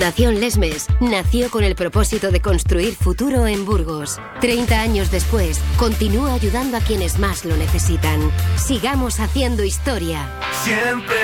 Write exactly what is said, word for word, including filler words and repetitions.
Fundación Lesmes nació con el propósito de construir futuro en Burgos. Treinta años después, continúa ayudando a quienes más lo necesitan. Sigamos haciendo historia. Siempre